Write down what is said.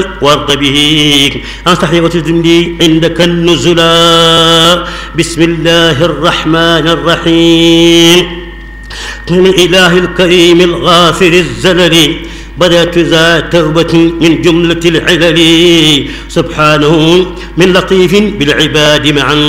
وارض به أنصح وتزمني عندك النزلا. بسم الله الرحمن الرحيم. من الإله الكريم الغافر الزلل بدأت ذا توبة من جملة العلل. سبحانه من لطيف بالعباد معا